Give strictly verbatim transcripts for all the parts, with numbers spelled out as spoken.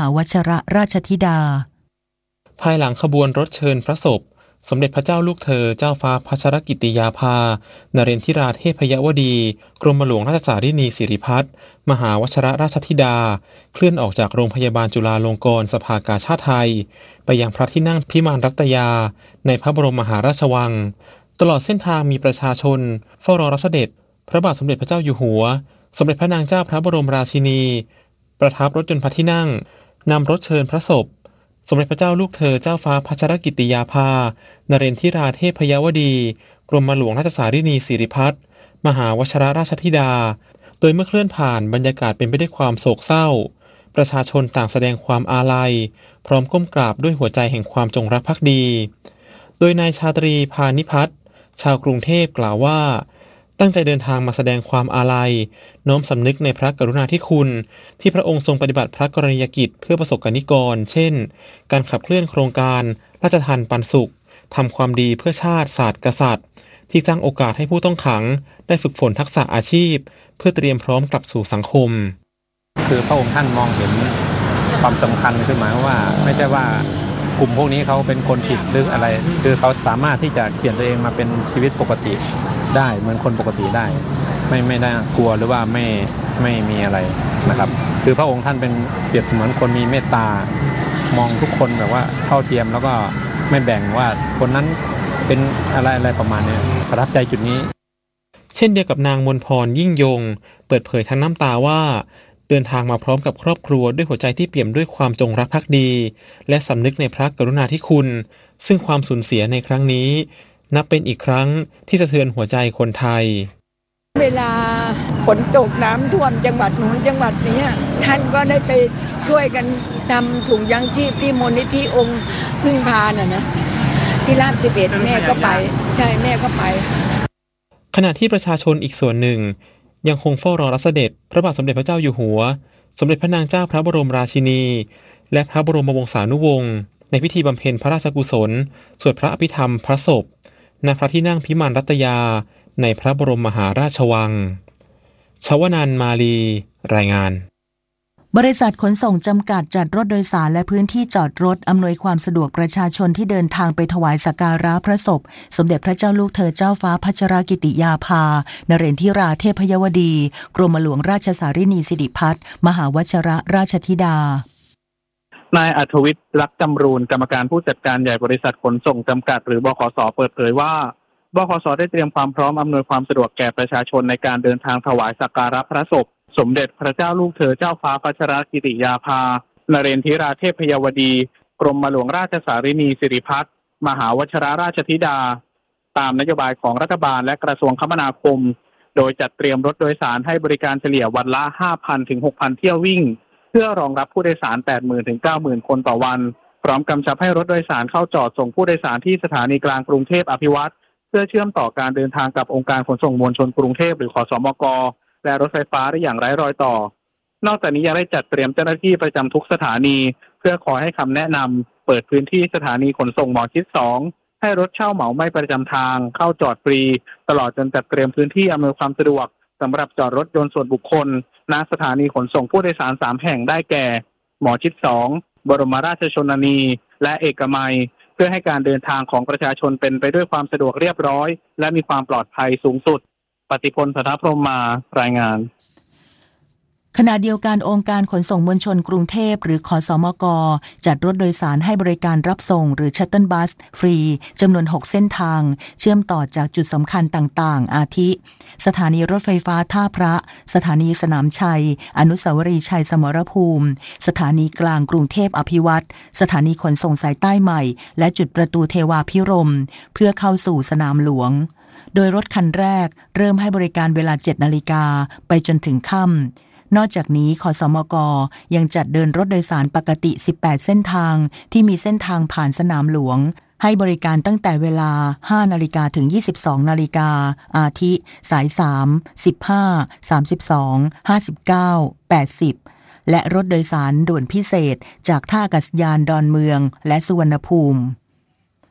าวชรราชธิดาภายหลังขบวนรถเชิญพระศพสมเด็จพระเจ้าลูกเธอเจ้าฟ้าพัชรกิติยาภานเรนทิราเทพยวดีกรมหลวงราชสารินีสิริพัฒน์มหาวชรราชธิดาเคลื่อนออกจากโรงพยาบาลจุฬาลงกรณ์สภากาชาดไทยไปยังพระที่นั่งพิมานรัตยาในพระบรมมหาราชวังตลอดเส้นทางมีประชาชนเฝ้ารอรับเสด็จพระบาทสมเด็จพระเจ้าอยู่หัวสมเด็จพระนางเจ้าพระบรมราชินีประทับรถยนต์พระที่นั่งนำรถเชิญพระศพสมเด็จพระเจ้าลูกเธอเจ้าฟ้าพัชรกิติยาภานเรนทิราเทพยวดีกรมหลวงราชสารินีสิริพัฒน์มหาวชรราชธิดาโดยเมื่อเคลื่อนผ่านบรรยากาศเป็นไปด้วยความโศกเศร้าประชาชนต่างแสดงความอาลัยพร้อมก้มกราบด้วยหัวใจแห่งความจงรักภักดีโดยนายชาตรีพานิพัฒน์ชาวกรุงเทพกล่าวว่าตั้งใจเดินทางมาแสดงความอาลัยน้อมสำนึกในพระกรุณาธิคุณที่พระองค์ทรงปฏิบัติพระกรณียกิจเพื่อประสบกนิกรเช่นการขับเคลื่อนโครงการราชทานปันสุขทำความดีเพื่อชาติศาสตร์กษัตริย์ที่สร้างโอกาสให้ผู้ต้องขังได้ฝึกฝนทักษะอาชีพเพื่อเตรียมพร้อมกลับสู่สังคมคือพระองค์ท่านมองเห็นความสำคัญขึ้นมาว่าไม่ใช่ว่ากลุ่มพวกนี้เขาเป็นคนผิดหรืออะไรคือเขาสามารถที่จะเปลี่ยนตัวเองมาเป็นชีวิตปกติได้เหมือนคนปกติได้ไม่ไม่ได้กลัวหรือว่าไม่ไม่มีอะไรนะครับคือพระองค์ท่านเป็นเปรียบเสมือนคนมีเมตตามองทุกคนแบบว่าเท่าเทียมแล้วก็ไม่แบ่งว่าคนนั้นเป็นอะไรอะไรประมาณนี้ประทับใจจุดนี้เช่นเดียวกับนางมนพรยิ่งยงเปิดเผยทั้งน้ำตาว่าเดินทางมาพร้อมกับครอบครัวด้วยหัวใจที่เปี่ยมด้วยความจงรักภักดีและสำนึกในพระกรุณาธิคุณซึ่งความสูญเสียในครั้งนี้นับเป็นอีกครั้งที่สะเทือนหัวใจคนไทยเวลาฝนตกน้ำท่วมจังหวัดนู้นจังหวัดนี้ท่านก็ได้ไปช่วยกันทำถุงยังชีพที่มูลนิธิองค์พึ่งพาน่ะนะที่ราชสิบเอ็ดแม่ก็ไปใช่แม่ก็ไปขณะที่ประชาชนอีกส่วนหนึ่งยังคงเฝ้ารอรับเสด็จพระบาทสมเด็จพระเจ้าอยู่หัวสมเด็จพระนางเจ้าพระบรมราชินีและพระบรมวงศานุวงศ์ในพิธีบำเพ็ญพระราชกุศลสวดพระอภิธรรมพระศพณพระที่นั่งพิมานรัตยาในพระบรมมหาราชวังชวนันท์มาลีรายงานบริษัทขนส่งจำกัดจัดรถโดยสารและพื้นที่จอดรถอำนวยความสะดวกประชาชนที่เดินทางไปถวายสักการะพระศพสมเด็จพระเจ้าลูกเธอเจ้าฟ้าพัชรกิติยาภานเรนทิราเทพยวดีกรมหลวงราชสารินีสิริพัฒน์มหาวชรราชธิดานายอัธวิทย์ลักษณ์จำรูนกรรมการผู้จัดการใหญ่บริษัทขนส่งจำกัดหรือบขส.เปิดเผยว่าบขส.ได้เตรียมความพร้อมอำนวยความสะดวกแก่ประชาชนในการเดินทางถวายสักการะพระศพสมเด็จพระเจ้าลูกเธอเจ้าฟ้าพัชรกิติยาภานเรนทิราเทพยวดีกรมหลวงราชสารินีสิริพัฒน์มหาวชรราชธิดาตามนโยบายของรัฐบาลและกระทรวงคมนาคมโดยจัดเตรียมรถโดยสารให้บริการเฉลี่ยวันละ ห้าพัน ถึง หกพัน เที่ยววิ่งเพื่อรองรับผู้โดยสาร แปดหมื่น ถึง เก้าหมื่น คนต่อวันพร้อมกำชับให้รถโดยสารเข้าจอดส่งผู้โดยสารที่สถานีกลางกรุงเทพอภิวัตรเพื่อเชื่อมต่อการเดินทางกับองค์การขนส่งมวลชนกรุงเทพหรือขสมกและรถไฟฟ้าได้อย่างไร้รอยต่อนอกจากนี้ยังได้จัดเตรียมเจ้าหน้าที่ประจำทุกสถานีเพื่อขอให้คำแนะนำเปิดพื้นที่สถานีขนส่งหมอชิดสองให้รถเช่าเหมาไม่ประจำทางเข้าจอดฟรีตลอดจนจัดเตรียมพื้นที่อำนวยความสะดวกสำหรับจอดรถยนต์ส่วนบุคคลณสถานีขนส่งผู้โดยสารสามแห่งได้แก่หมอชิดสองบรมราชชนนีและเอกมัยเพื่อให้การเดินทางของประชาชนเป็นไปด้วยความสะดวกเรียบร้อยและมีความปลอดภัยสูงสุดปฏิพล สัทธพรหมมารายงานขณะเดียวกันองค์การขนส่งมวลชนกรุงเทพหรือขสมกจัดรถโดยสารให้บริการรับส่งหรือชัตเติลบัสฟรีจำนวนหกเส้นทางเชื่อมต่อจากจุดสำคัญต่างๆอาทิสถานีรถไฟฟ้าท่าพระสถานีสนามชัยอนุสาวรีย์ชัยสมรภูมิสถานีกลางกรุงเทพอภิวัตรสถานีขนส่งสายใต้ใหม่และจุดประตูเทวาภิรมย์เพื่อเข้าสู่สนามหลวงโดยรถคันแรกเริ่มให้บริการเวลา เจ็ดนาฬิกาไปจนถึงค่ำนอกจากนี้ขสมกยังจัดเดินรถโดยสารปกติสิบแปดเส้นทางที่มีเส้นทางผ่านสนามหลวงให้บริการตั้งแต่เวลา ห้านาฬิกาถึง ยี่สิบสองนาฬิกาอาทิสายสาม สิบห้า สามสิบสอง ห้าสิบเก้า แปดสิบและรถโดยสารด่วนพิเศษจากท่าอากาศยานดอนเมืองและสุวรรณภูมิ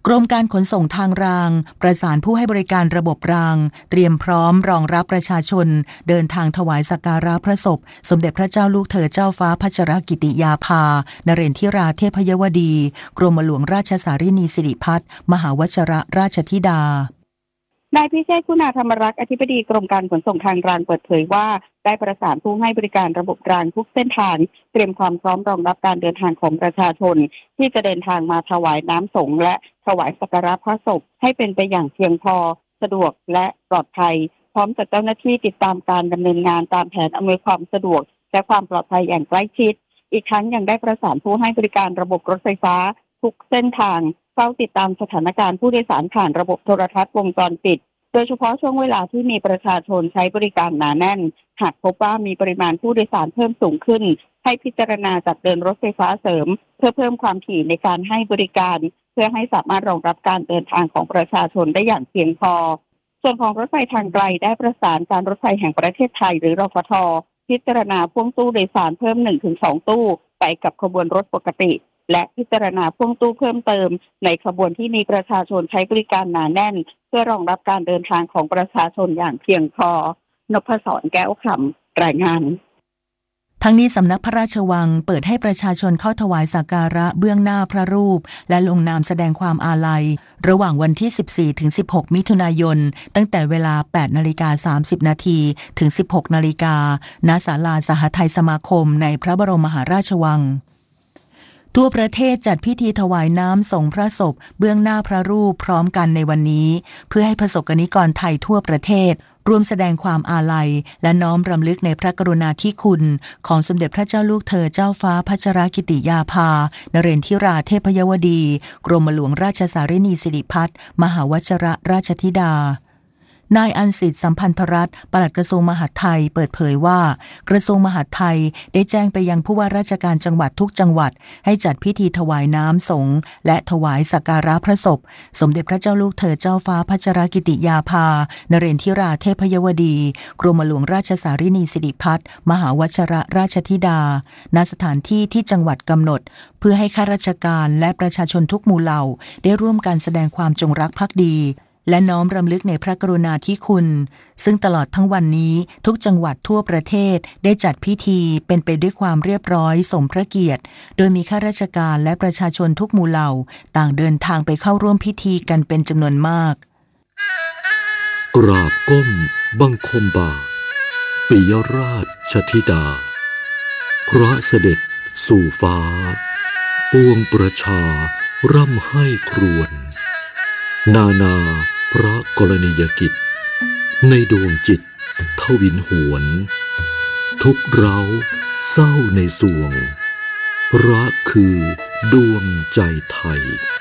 กรมการขนส่งทางรางประสานผู้ให้บริการระบบรางเตรียมพร้อมรองรับประชาชนเดินทางถวายสักการะพระศพสมเด็จพระเจ้าลูกเธอเจ้าฟ้าพัชรกิติยาภานเรนทิราเทพยวดีกรมหลวงราชสารินีสิริพัฒน์มหาวชิรราชธิดานายพิเชษฐ์คุณาธรรมรักษ์อธิบดีกรมการขนส่งทางรางเปิดเผยว่าได้ประสานผู้ให้บริการระบบรางทุกเส้นทางเตรียมความพร้อมรองรับการเดินทางของประชาชนที่จะเดินทางมาถวายน้ำสงฆ์และถวายสักการะพระศพให้เป็นไปอย่างเพียงพอสะดวกและปลอดภัยพร้อมจัดเจ้าหน้าที่ติดตามการดำเนินงานตามแผนอำนวยความสะดวกและความปลอดภัยอย่างใกล้ชิดอีกทั้งยังได้ประสานผู้ให้บริการระบบรถไฟฟ้าทุกเส้นทางเฝ้าติดตามสถานการณ์ผู้โดยสารผ่านระบบโทรทัศน์วงจรปิดโดยเฉพาะช่วงเวลาที่มีประชาชนใช้บริการหนาแน่นหากพบว่ามีปริมาณผู้โดยสารเพิ่มสูงขึ้นให้พิจารณาจัดเดินรถไฟฟ้าเสริมเพื่อเพิ่มความถี่ในการให้บริการเพื่อให้สามารถรองรับการเดินทางของประชาชนได้อย่างเพียงพอส่วนของรถไฟทางไกลได้ประสานการรถไฟแห่งประเทศไทยหรือรฟท.พิจารณาพ่วงตู้โดยสารเพิ่ม หนึ่งถึงสอง ตู้ไปกับขบวนรถปกติและพิจารณาพ่วงตู้เพิ่มเติมในขบวนที่มีประชาชนใช้บริการหนาแน่นเพื่อรองรับการเดินทางของประชาชนอย่างเพียงพอนพศรแก้วคำรายงานทั้งนี้สำนักพระราชวังเปิดให้ประชาชนเข้าถวายสักการะเบื้องหน้าพระรูปและลงนามแสดงความอาลัยระหว่างวันที่ สิบสี่ถึงสิบหก มิถุนายนตั้งแต่เวลา แปดนาฬิกาสามสิบ นาทีถึง สิบหก นาฬิกาณศาลาสหทัยสมาคมในพระบรมมหาราชวังทั่วประเทศจัดพิธีถวายน้ำส่งพระศพเบื้องหน้าพระรูปพร้อมกันในวันนี้เพื่อให้ประสบกนิกรไทยทั่วประเทศร่วมแสดงความอาลัยและน้อมรำลึกในพระกรุณาธิคุณของสมเด็จพระเจ้าลูกเธอเจ้าฟ้าพัชรกิติยาภานเรนทิราเทพยวดีกรมหลวงราชสารินีสิริพัฒน์มหาวชิรราชธิดานายอันสิทธิ์สัมพันธรัตน์ปลัดกระทรวงมหาดไทยเปิดเผยว่ากระทรวงมหาดไทยได้แจ้งไปยังผู้ว่าราชการจังหวัดทุกจังหวัดให้จัดพิธีถวายน้ำสงฆ์และถวายสักการะพระศพสมเด็จพระเจ้าลูกเธอเจ้าฟ้าพัชรกิติยาภานเรนทิราเทพยวดีกรมหลวงราชสารินีสิริพัฒน์มหาวชิรราชธิดาณสถานที่ที่จังหวัดกำหนดเพื่อให้ข้าราชการและประชาชนทุกหมู่เหล่าได้ร่วมกันแสดงความจงรักภักดีและน้อมรำลึกในพระกรุณาธิคุณซึ่งตลอดทั้งวันนี้ทุกจังหวัดทั่วประเทศได้จัดพิธีเป็นไปด้วยความเรียบร้อยสมพระเกียรติโดยมีข้าราชการและประชาชนทุกหมู่เหล่าต่างเดินทางไปเข้าร่วมพิธีกันเป็นจำนวนมากกราบก้มบังคมบาทปิยราชธิดาพระเสด็จสู่ฟ้าปวงประชาร่ำไห้ครวญนานาพระกรณียกิจในดวงจิตทวินหวนทุกเร้าเศร้าในสวงรักคือดวงใจไทย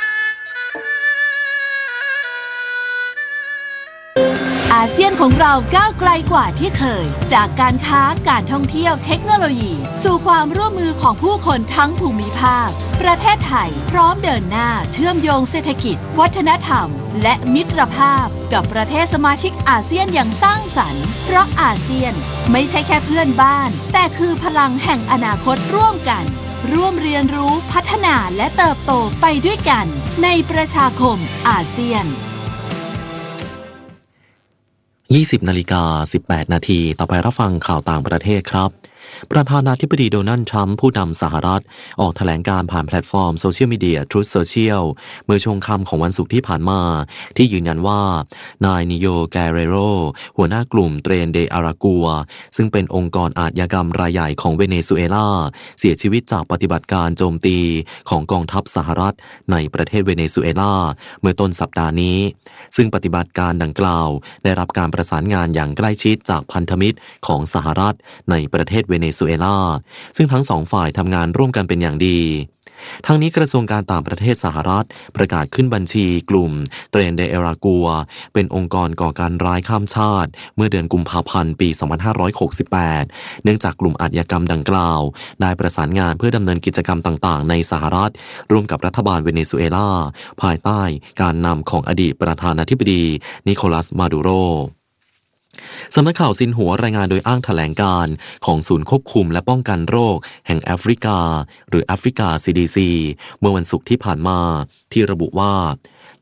อาเซียนของเราก้าวไกลกว่าที่เคยจากการค้าการท่องเที่ยวเทคโนโลยีสู่ความร่วมมือของผู้คนทั้งภูมิภาคประเทศไทยพร้อมเดินหน้าเชื่อมโยงเศรษฐกิจวัฒนธรรมและมิตรภาพกับประเทศสมาชิกอาเซียนอย่างสร้างสรรค์เพราะอาเซียนไม่ใช่แค่เพื่อนบ้านแต่คือพลังแห่งอนาคตร่วมกันร่วมเรียนรู้พัฒนาและเติบโตไปด้วยกันในประชาคมอาเซียนยี่สิบนาฬิกาสิบแปดนาทีต่อไปรับฟังข่าวต่างประเทศครับประธานาธิบดีโดนัลด์ทรัมป์ผู้นำสหรัฐออกแถลงการผ่านแพลตฟอร์มโซเชียลมีเดีย Truth Social เมื่อช่วงค่ำของวันศุกร์ที่ผ่านมาที่ยืนยันว่านายนิโยแกเรโรหัวหน้ากลุ่มเตรนเดอารากัวซึ่งเป็นองค์กรอาชญากรรมรายใหญ่ของเวเนซุเอลาเสียชีวิตจากปฏิบัติการโจมตีของกองทัพสหรัฐในประเทศเวเนซุเอลาเมื่อต้นสัปดาห์นี้ซึ่งปฏิบัติการดังกล่าวได้รับการประสานงานอย่างใกล้ชิดจากพันธมิตรของสหรัฐในประเทศเวเนซุเอลาซึ่งทั้งสองฝ่ายทำงานร่วมกันเป็นอย่างดีทั้งนี้กระทรวงการต่างประเทศสหรัฐประกาศขึ้นบัญชีกลุ่มเตรนเดเอรากัวเป็นองค์กรก่อการร้ายข้ามชาติเมื่อเดือนกุมภาพันธ์ปีสองพันห้าร้อยหกสิบแปดเนื่องจากกลุ่มอาชญากรรมดังกล่าวได้ประสานงานเพื่อดำเนินกิจกรรมต่างๆในสหรัฐร่วมกับรัฐบาลเวเนซุเอลาภายใต้การนำของอดีตประธานาธิบดีนิโคลัสมาดูโรสำนักข่าวซินหัวรายงานโดยอ้างแถลงการของศูนย์ควบคุมและป้องกันโรคแห่งแอฟริกาหรือแอฟริกา ซี ดี ซี เมื่อวันศุกร์ที่ผ่านมาที่ระบุว่า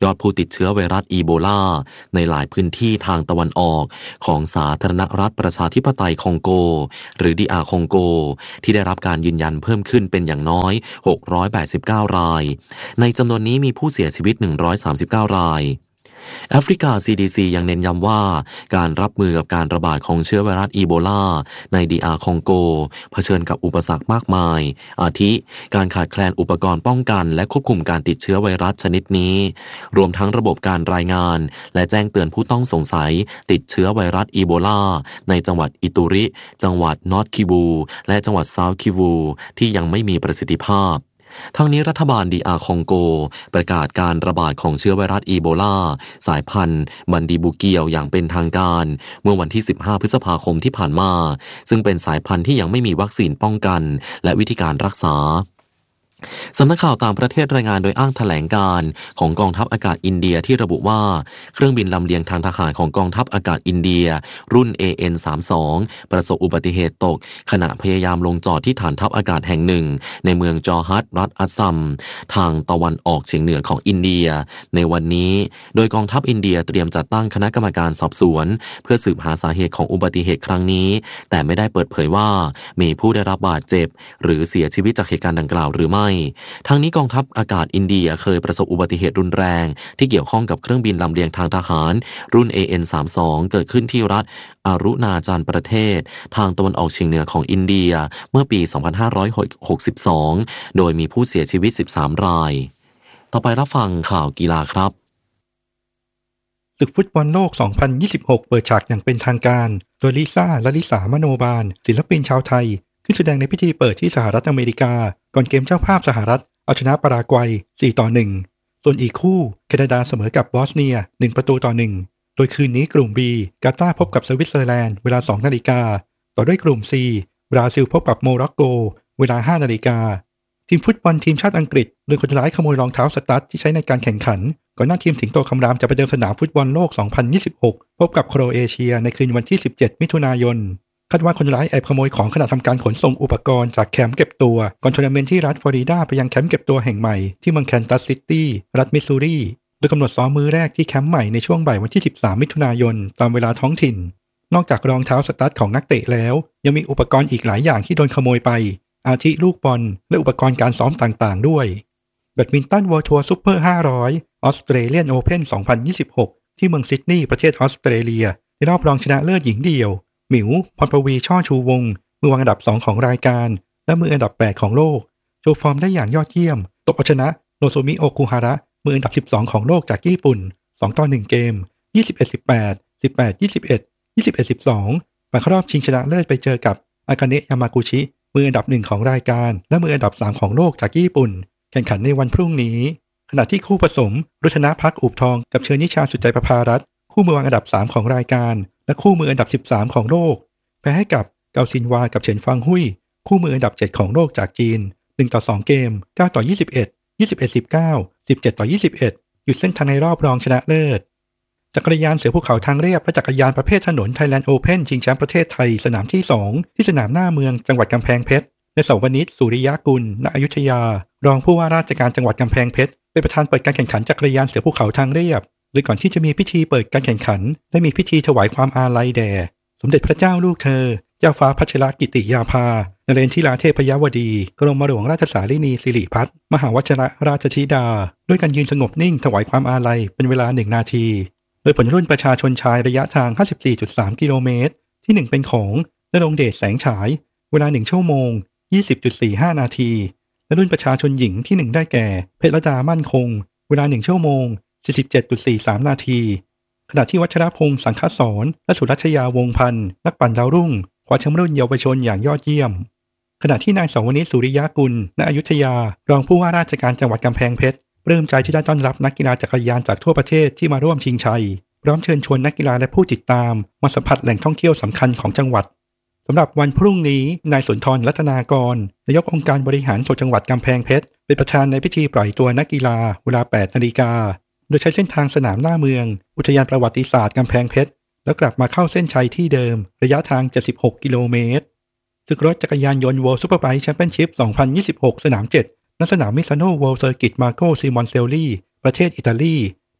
ยอดผู้ติดเชื้อไวรัสอีโบลาในหลายพื้นที่ทางตะวันออกของสาธารณรัฐประชาธิปไตยคองโกหรือ ดี อาร์ คองโกที่ได้รับการยืนยันเพิ่มขึ้นเป็นอย่างน้อยหกร้อยแปดสิบเก้ารายในจำนวนนี้มีผู้เสียชีวิตหนึ่งร้อยสามสิบเก้ารายแอฟริกา ซี ดี ซี ยังเน้นย้ำว่าการรับมือกับการระบาดของเชื้อไวรัสอีโบลาใน ดี อาร์ คองโกเผชิญกับอุปสรรคมากมายอาทิการขาดแคลนอุปกรณ์ป้องกันและควบคุมการติดเชื้อไวรัสชนิดนี้รวมทั้งระบบการรายงานและแจ้งเตือนผู้ต้องสงสัยติดเชื้อไวรัสอีโบลาในจังหวัดอิตูริจังหวัดนอร์ทคิวูและจังหวัดเซาท์คิวูที่ยังไม่มีประสิทธิภาพทั้งนี้รัฐบาล ดี อาร์ คองโกประกาศการระบาดของเชื้อไวรัสอีโบลาสายพันธุ์บันดีบูเกียวอย่างเป็นทางการเมื่อวันที่สิบห้าพฤษภาคมที่ผ่านมาซึ่งเป็นสายพันธุ์ที่ยังไม่มีวัคซีนป้องกันและวิธีการรักษาสำนักข่าวต่างประเทศรายงานโดยอ้างแถลงการของกองทัพอากาศอินเดียที่ระบุว่าเครื่องบินลำเลียงทางทหารของกองทัพอากาศอินเดียรุ่น เอ เอ็น สามสิบสอง ประสบอุบัติเหตุตกขณะพยายามลงจอดที่ฐานทัพอากาศแห่งหนึ่งในเมืองจอฮัตรัฐอัสซัมทางตะวันออกเฉียงเหนือของอินเดียในวันนี้โดยกองทัพอินเดียเตรียมจัดตั้งคณะกรรมการสอบสวนเพื่อสืบหาสาเหตุของอุบัติเหตุครั้งนี้แต่ไม่ได้เปิดเผยว่ามีผู้ได้รับบาดเจ็บหรือเสียชีวิตจากเหตุการณ์ดังกล่าวหรือไม่ทั้งนี้กองทัพอากาศอินเดียเคยประสบอุบัติเหตุรุนแรงที่เกี่ยวข้องกับเครื่องบินลำเลียงทางทหารรุ่น เอ เอ็น สามสิบสอง เกิดขึ้นที่รัฐอารุณาจัลประเทศทางตะวันออกเฉียงเหนือของอินเดียเมื่อปี สองพันห้าร้อยหกสิบสอง โดยมีผู้เสียชีวิต สิบสาม รายต่อไปรับฟังข่าวกีฬาครับศึกฟุตบอลโลก สองพันยี่สิบหก เปิดฉากอย่างเป็นทางการโดยลิซ่าและลิสามโนบาลศิลปินชาวไทยขึ้นแสดงในพิธีเปิดที่สหรัฐอเมริกาก่อนเกมเจ้าภาพสหรัฐเอาชนะปารากวัย สี่ต่อหนึ่ง ส่วนอีกคู่แคนาดาเสมอกับบอสเนีย หนึ่ง ประตูต่อ หนึ่ง โดยคืนนี้กลุ่ม B กาตาร์พบกับสวิตเซอร์แลนด์เวลา สอง นาฬิกาต่อด้วยกลุ่ม C บราซิลพบกับโมร็อกโกเวลา ห้า นาฬิกาทีมฟุตบอลทีมชาติอังกฤษโดยคนร้ายขโมยรองเท้าสตั๊ดที่ใช้ในการแข่งขันก่อนหน้าทีมสิงโตคำรามจะไปเดินสนามฟุตบอลโลก สองพันยี่สิบหก พบกับโครเอเชียในคืนวันที่ สิบเจ็ด มิถุนายนคาดว่าคนร้ายแอบขโมยของขณะทำการขนส่งอุปกรณ์จากแคมป์เก็บตัวก่อนทัวร์นาเมนต์ที่รัฐฟลอริดาไปยังแคมป์เก็บตัวแห่งใหม่ที่เมืองแคนซัสซิตี้รัฐมิสซูรีโดยกำหนดซ้อมมื้อแรกที่แคมป์ใหม่ในช่วงบ่ายวันที่ สิบสาม มิถุนายนตามเวลาท้องถิ่นนอกจากรองเท้าสตั๊ดของนักเตะแล้วยังมีอุปกรณ์อีกหลายอย่างที่โดนขโมยไปอาทิลูกบอลและอุปกรณ์การซ้อมต่างๆด้วยแบดมินตันเวิลด์ทัวร์ซุปเปอร์ห้าร้อยออสเตรเลียนโอเพ่นสองพันยี่สิบหกที่เมืองซิดนีย์ประเทศออสเตรเลียในรอบรองชนะเลิศหญิงเดี่ยวหมิวพรปวีช่อชูวงศ์มือวางอันดับสองของรายการและมืออันดับแปดของโลกโชว์ฟอร์มได้อย่างยอดเยี่ยมตบเอาชนะโนโซมิโอคุฮาระมืออันดับสิบสองของโลกจากญี่ปุ่นสองต่อหนึ่งเกม ยี่สิบเอ็ด สิบแปด สิบแปด ยี่สิบเอ็ด ยี่สิบเอ็ด สิบสองผ่านเข้ารอบชิงชนะเลิศไปเจอกับอากาเนะยามากุชิมืออันดับหนึ่งของรายการและมืออันดับสามของโลกจากญี่ปุ่นแข่งขันในวันพรุ่งนี้ขณะที่คู่ผสมรุธนาพักอุบทองกับเชิญนิชาสุดใจประภารัตน์คู่มือวางอันดับสามของรายการและคู่มืออันดับสิบสามของโลกแพ้ให้กับเกาซินวากับเฉินฟางหุยคู่มืออันดับเจ็ดของโลกจากจีนหนึ่งต่อสองเกมเก้าต่อยี่สิบเอ็ด ยี่สิบเอ็ด สิบเก้า สิบเจ็ดต่อยี่สิบเอ็ดหยุดเส้นทางในรอบรองชนะเลิศจักรยานเสือภูเขาทางเรียบและจักรยานประเภทถนน Thailand Open ชิงแชมป์ประเทศไทยสนามที่สองที่สนามหน้าเมืองจังหวัดกำแพงเพชรในเสาวนิช สุริยกุล ณ อยุธยารองผู้ว่าราชการจังหวัดกำแพงเพชรเป็นประธานเปิดการแข่งขันจักรยานเสือภูเขาทางเรียบโดยก่อนที่จะมีพิธีเปิดการแข่งขันได้มีพิธีถวายความอาลัยแด่สมเด็จพระเจ้าลูกเธอเจ้าฟ้าพัชรกิติยาภานเรนทิราเทพยวดีกรมหลวงราชสารินีสิริพัฒน์มหาวชิรราชธิดาด้วยการยืนสงบนิ่งถวายความอาลัยเป็นเวลาหนึ่งนาทีโดยผลรุ่นประชาชนชายระยะทาง ห้าสิบสี่จุดสาม กิโลเมตรที่หนึ่งเป็นของณรงค์เดชแสงฉายเวลาหนึ่งชั่วโมง ยี่สิบจุดสี่ห้า นาทีและรุ่นประชาชนหญิงที่หนึ่งได้แก่เพชรดามั่นคงเวลาหนึ่งชั่วโมง สี่สิบเจ็ดจุดสี่สาม นาทีขณะที่วัชรพงษ์สังฆสรและสุรัชยาวงศ์พันธ์นักปั่นดาวรุ่งคว้าแชมป์รุ่นเยาวชนอย่างยอดเยี่ยมขณะที่นายเสาวนิช สุริยกุล ณ อยุธยารองผู้ว่าราชการจังหวัดกำแพงเพชรปลื้มใจที่ได้ต้อนรับนักกีฬาจักรยานจากทั่วประเทศที่มาร่วมชิงชัยพร้อมเชิญชวนนักกีฬาและผู้ติดตามมาสัมผัสแหล่งท่องเที่ยวสำคัญของจังหวัดสำหรับวันพรุ่งนี้นายสุนทรรัตนากรนายกองค์การบริหารส่วนจังหวัดกำแพงเพชรเป็นประธานในพิธีปล่อยตัวนักกีฬาเวลา แปด นาฬิกาโดยใช้เส้นทางสนามหน้าเมืองอุทยานประวัติศาสตร์กำแพงเพชรแล้วกลับมาเข้าเส้นชัยที่เดิมระยะทางเจ็ดสิบหกกิโลเมตรศึกรถจักรยานยนต์ World Superbike Championship สองพันยี่สิบหก สนามเจ็ดณสนามมิซานโน World Circuit Marco Simoncelli ประเทศอิตาลี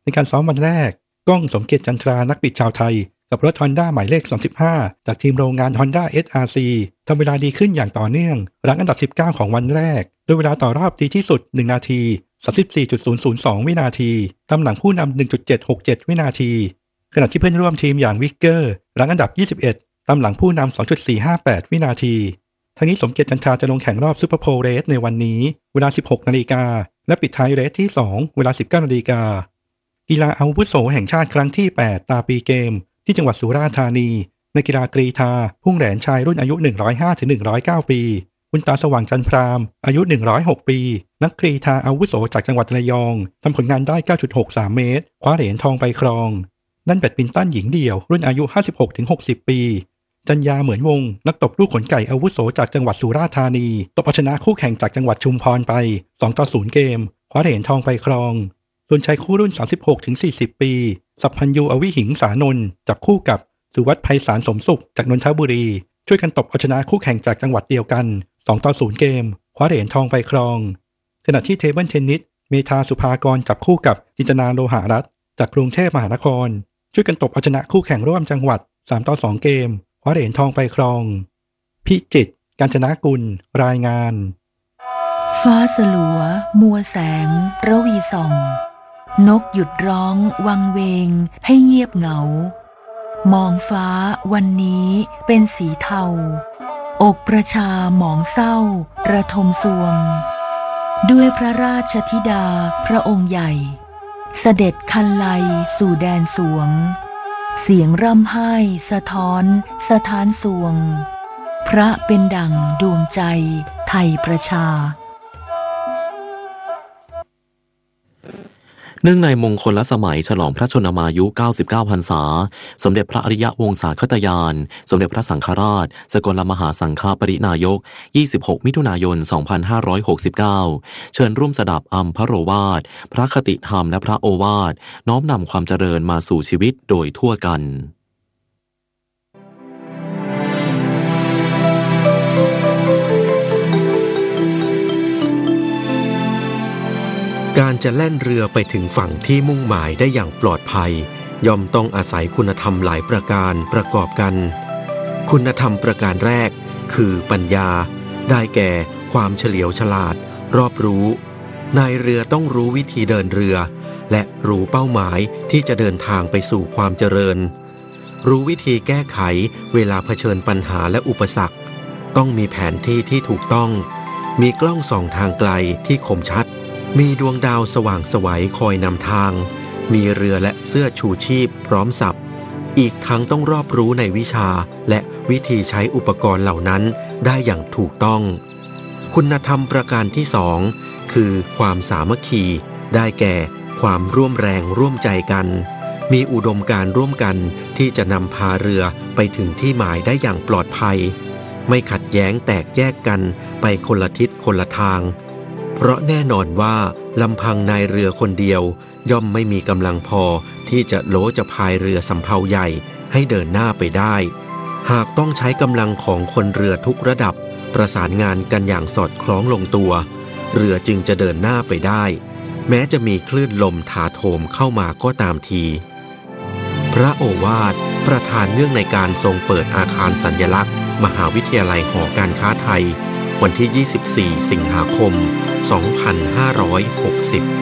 ในการซ้อมวันแรกก้องสมเกียรติจันทรานักบิดชาวไทยกับรถ Honda หมายเลขสามสิบห้าจากทีมโรงงาน Honda เอส อาร์ ซี ทำเวลาดีขึ้นอย่างต่อเนื่องรั้งอันดับสิบเก้าของวันแรกโดยเวลาต่อรอบดีที่สุดหนึ่งนาที สามสิบสี่จุดศูนย์ศูนย์สอง วินาทีตามหลังผู้นำ หนึ่งจุดเจ็ดหกเจ็ด วินาทีขณะที่เพื่อนร่วมทีมอย่างวิกเกอร์รั้งอันดับยี่สิบเอ็ดตามหลังผู้นำ สองจุดสี่ห้าแปด วินาทีทั้งนี้สมเกียรติจันทราจะลงแข่งรอบซูเปอร์โพลเรสในวันนี้เวลา สิบหกนาฬิกาและปิดท้ายเรสที่สองเวลา สิบเก้านาฬิกากีฬาอาวุโสแห่งชาติครั้งที่แปดตาปีเกมที่จังหวัดสุราษฎร์ธานีในกีฬากรีฑาพุ่งแหลนชายรุ่นอายุ หนึ่งร้อยห้าถึงหนึ่งร้อยเก้า ปีคุณตาสว่างจันทรามอายุหนึ่งร้อยหกปีนักกรีฑาอาวุโสจากจังหวัดระยองทำผลงานได้ เก้าจุดหกสาม เมตรคว้าเหรียญทองไปครองนั่นแบดมินตันหญิงเดี่ยวรุ่นอายุ ห้าสิบหกถึงหกสิบ ปีจัญญาเหมือนวงนักตบลูกขนไก่อาวุโสจากจังหวัดสุราษฎร์ธานีตบเอาชนะคู่แข่งจากจังหวัดชุมพรไปสองต่อศูนย์เกมคว้าเหรียญทองไปครองส่วนชายคู่รุ่น สามสิบหกถึงสี่สิบ ปีสัพพัญญูอวิหิงสานนท์จับคู่กับสุวัฒน์ไพศาลสมสุขจากนนทบุรีช่วยกันตบเอาชนะคู่แข่งจากจังหวัดเดียวกันสองต่อศูนย์เกมคว้าเหรียญทองไปครองขณะที่เทเบิลเทนนิสเมธาสุภากรจับคู่กับจินตนาโลหะรัตน์จากกรุงเทพมหานครช่วยกันตบเอาชนะคู่แข่งร่วมจังหวัดสามต่อสองเกมคว้าเหรียญทองไปครองพิจิตรกาญจนกุลรายงานฟ้าสลัวมัวแสงระวีส่องนกหยุดร้องวังเวงให้เงียบเหงามองฟ้าวันนี้เป็นสีเทาอกประชาหมองเศร้าระทมสวงด้วยพระราชธิดาพระองค์ใหญ่เสด็จคันไลสู่แดนสวงเสียงร่ำไห้สะท้อนสะท้านสวงพระเป็นดั่งดวงใจไทยประชาเนื่องในมงคลสมัยฉลองพระชนมายุเก้าสิบเก้าพรรษาสมเด็จพระอริยวงศาคตยานสมเด็จพระสังฆราชสกลมหาสังฆปรินายกยี่สิบหกมิถุนายนสองพันห้าร้อยหกสิบเก้าเชิญร่วมสดับอัมพโรวาทพระคติธรรมและพระโอวาทน้อมนำความเจริญมาสู่ชีวิตโดยทั่วกันการจะแล่นเรือไปถึงฝั่งที่มุ่งหมายได้อย่างปลอดภัยย่อมต้องอาศัยคุณธรรมหลายประการประกอบกันคุณธรรมประการแรกคือปัญญาได้แก่ความเฉลียวฉลาดรอบรู้นายเรือต้องรู้วิธีเดินเรือและรู้เป้าหมายที่จะเดินทางไปสู่ความเจริญรู้วิธีแก้ไขเวลาเผชิญปัญหาและอุปสรรคต้องมีแผนที่ที่ถูกต้องมีกล้องส่องทางไกลที่คมชัดมีดวงดาวสว่างไสวคอยนำทางมีเรือและเสื้อชูชีพพร้อมสับอีกทั้งต้องรอบรู้ในวิชาและวิธีใช้อุปกรณ์เหล่านั้นได้อย่างถูกต้องคุณธรรมประการที่สองคือความสามัคคีได้แก่ความร่วมแรงร่วมใจกันมีอุดมการณ์ร่วมกันที่จะนำพาเรือไปถึงที่หมายได้อย่างปลอดภัยไม่ขัดแย้งแตกแยกกันไปคนละทิศคนละทางเพราะแน่นอนว่าลำพังนายเรือคนเดียวย่อมไม่มีกำลังพอที่จะโลจะพายเรือสำเภาใหญ่ให้เดินหน้าไปได้หากต้องใช้กำลังของคนเรือทุกระดับประสานงานกันอย่างสอดคล้องลงตัวเรือจึงจะเดินหน้าไปได้แม้จะมีคลื่นลมถาโถมเข้ามาก็ตามทีพระโอวาทประธานเนื่องในการทรงเปิดอาคารสัญลักษณ์มหาวิทยาลัยหอการค้าไทยวันที่ยี่สิบสี่สิงหาคมสองพันห้าร้อยหกสิบ